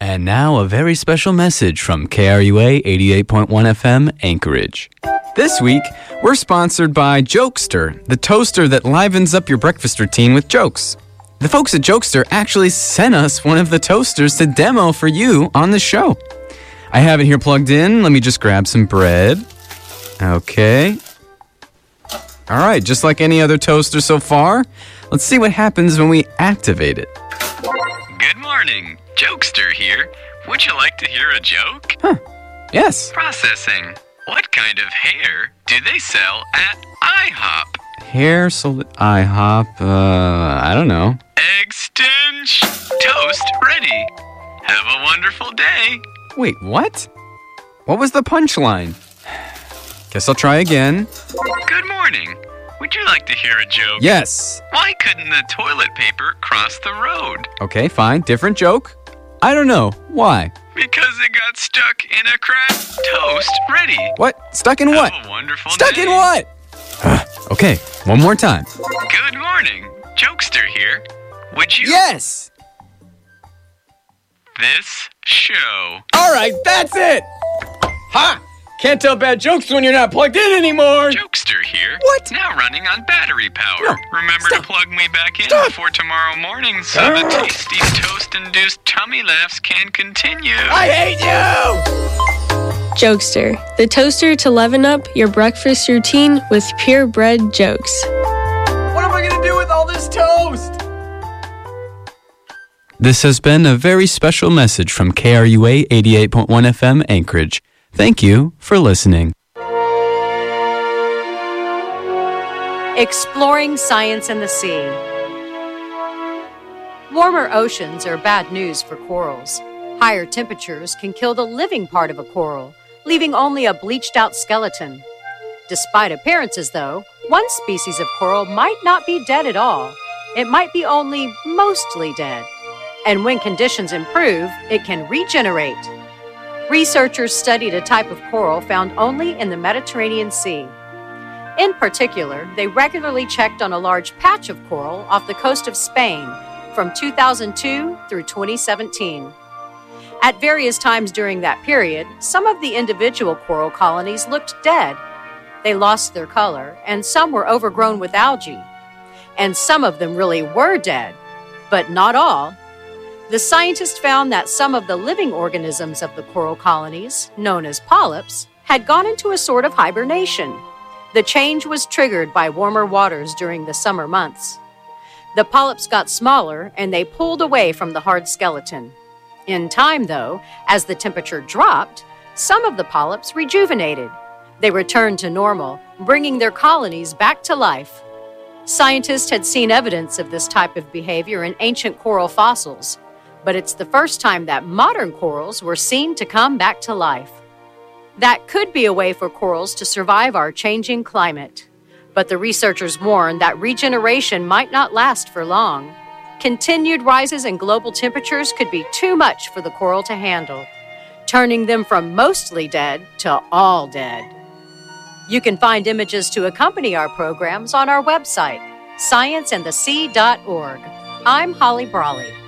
And now a very special message from KRUA 88.1 FM Anchorage. This week, we're sponsored by Jokester, the toaster that livens up your breakfast routine with jokes. The folks at Jokester actually sent us one of the toasters to demo for you on the show. I have it here plugged in. Let me just grab some bread. Okay. All right, just like any other toaster so far, let's see what happens when we activate it. Good morning, Jokester here. Would you like to hear a joke? Yes. Processing. What kind of hair do they sell at IHOP? IHOP, I don't know. Extension. Toast ready. Have a wonderful day. Wait, what? What was the punchline? Guess I'll try again. Good morning. Would you like to hear a joke? Yes. Why couldn't the toilet paper cross the road? Okay, fine. Different joke. I don't know. Why? Because it got stuck in a crack. Toast ready. What? Stuck in what? Have a wonderful Stuck day. in what? Okay, one more time. Good morning. Jokester here. Would you... Yes! This show. All right, that's it! Ha! Can't tell bad jokes when you're not plugged in anymore! Jokester here. What? Now running on battery power. No, Remember stop. to plug me back in Stop. before tomorrow morning so the tasty toast-induced tummy laughs can continue. I hate you! Jokester, the toaster to leaven up your breakfast routine with purebred jokes. What am I gonna do with all this toast? This has been a very special message from KRUA 88.1 FM Anchorage. Thank you for listening. Exploring science in the sea. Warmer oceans are bad news for corals. Higher temperatures can kill the living part of a coral, leaving only a bleached-out skeleton. Despite appearances, though, one species of coral might not be dead at all. It might be only mostly dead. And when conditions improve, it can regenerate. Researchers studied a type of coral found only in the Mediterranean Sea. In particular, they regularly checked on a large patch of coral off the coast of Spain from 2002 through 2017. At various times during that period, some of the individual coral colonies looked dead. They lost their color, and some were overgrown with algae. And some of them really were dead, but not all. The scientists found that some of the living organisms of the coral colonies, known as polyps, had gone into a sort of hibernation. The change was triggered by warmer waters during the summer months. The polyps got smaller and they pulled away from the hard skeleton. In time, though, as the temperature dropped, some of the polyps rejuvenated. They returned to normal, bringing their colonies back to life. Scientists had seen evidence of this type of behavior in ancient coral fossils, but it's the first time that modern corals were seen to come back to life. That could be a way for corals to survive our changing climate. But the researchers warn that regeneration might not last for long. Continued rises in global temperatures could be too much for the coral to handle, turning them from mostly dead to all dead. You can find images to accompany our programs on our website, scienceandthesea.org. I'm Holly Brawley.